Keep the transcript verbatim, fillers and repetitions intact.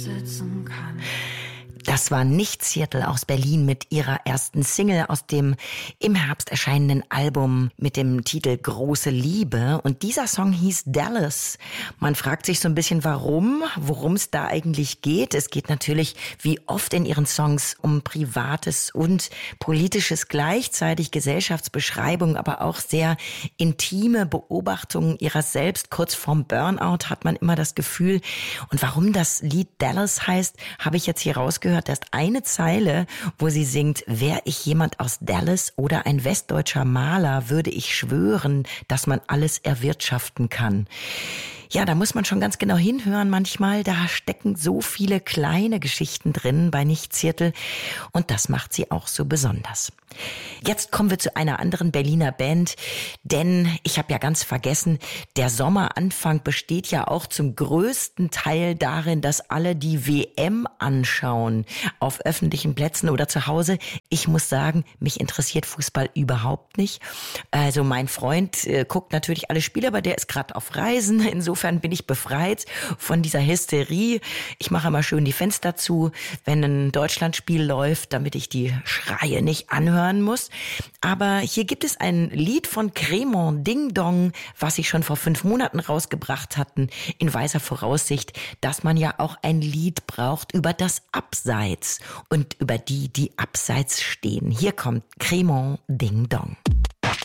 sitzen kann. Das war nicht Seattle aus Berlin mit ihrer ersten Single aus dem im Herbst erscheinenden Album mit dem Titel Große Liebe. Und dieser Song hieß Dallas. Man fragt sich so ein bisschen, warum, worum es da eigentlich geht. Es geht natürlich wie oft in ihren Songs um Privates und Politisches gleichzeitig, Gesellschaftsbeschreibung, aber auch sehr intime Beobachtungen ihrer selbst. Kurz vorm Burnout hat man immer das Gefühl. Und warum das Lied Dallas heißt, habe ich jetzt hier rausgehört. Da ist eine Zeile, wo sie singt: Wär ich jemand aus Dallas oder ein westdeutscher Maler, würde ich schwören, dass man alles erwirtschaften kann. Ja, da muss man schon ganz genau hinhören manchmal. Da stecken so viele kleine Geschichten drin bei Nicht-Seattle. Und das macht sie auch so besonders. Jetzt kommen wir zu einer anderen Berliner Band. Denn ich habe ja ganz vergessen, der Sommeranfang besteht ja auch zum größten Teil darin, dass alle die W M anschauen. Auf öffentlichen Plätzen oder zu Hause. Ich muss sagen, mich interessiert Fußball überhaupt nicht. Also mein Freund äh, guckt natürlich alle Spiele, aber der ist gerade auf Reisen. Insofern Insofern bin ich befreit von dieser Hysterie. Ich mache immer schön die Fenster zu, wenn ein Deutschlandspiel läuft, damit ich die Schreie nicht anhören muss. Aber hier gibt es ein Lied von Cremant Ding Dong, was sie schon vor fünf Monaten rausgebracht hatten, in weiser Voraussicht, dass man ja auch ein Lied braucht über das Abseits und über die, die abseits stehen. Hier kommt Cremant Ding Dong.